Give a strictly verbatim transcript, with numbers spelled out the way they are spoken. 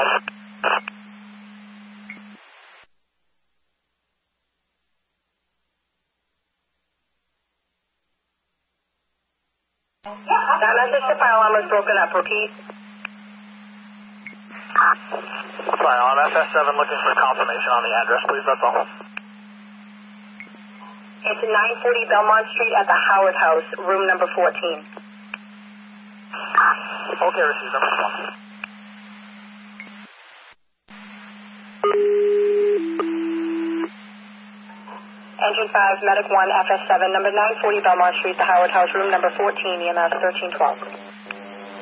That message to fire alarm was broken up. Repeat. Fire alarm F S seven looking for confirmation on the address, please. That's all. It's nine forty Belmont Street at the Howard House, room number fourteen. Okay, received. Number one. Engine five, Medic one, F S seven, number nine forty Belmont Street, the Howard House, room number fourteen, E M S thirteen twelve.